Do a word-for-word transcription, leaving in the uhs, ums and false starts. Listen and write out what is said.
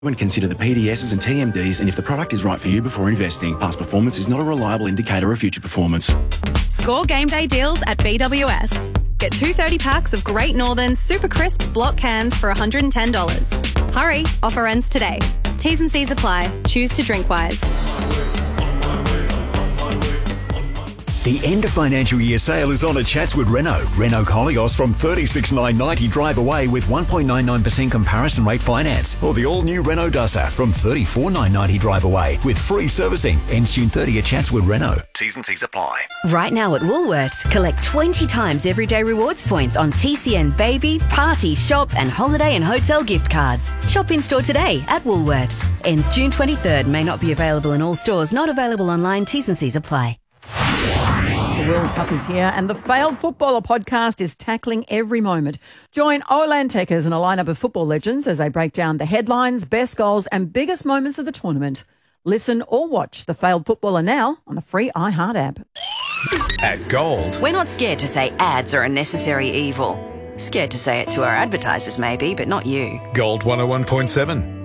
And consider the P D Ss and T M Ds and if the product is right for you before investing. Past performance is not a reliable indicator of future performance. Score game day deals at B W S. Get two thirty packs of Great Northern Super Crisp block cans for one hundred ten dollars. Hurry, offer ends today. T's and C's apply. Choose to drink wise. The end of financial year sale is on at Chatswood Renault. Renault Koleos from thirty-six thousand nine hundred ninety drive away with one point nine nine percent comparison rate finance. Or the all-new Renault Duster from thirty-four thousand nine hundred ninety drive away with free servicing. Ends June thirtieth at Chatswood Renault. T's and C's apply. Right now at Woolworths, collect twenty times everyday rewards points on T C N baby, party, shop and holiday and hotel gift cards. Shop in store today at Woolworths. Ends June twenty-third. May not be available in all stores. Not available online. T's and C's apply. The World Cup is here and the Failed Footballer podcast is tackling every moment. Join Olan Tekers and a lineup of football legends as they break down the headlines, best goals and biggest moments of the tournament. Listen or watch The Failed Footballer now on the free iHeart app. At Gold. We're not scared to say ads are a necessary evil. Scared to say it to our advertisers maybe, but not you. Gold one oh one point seven.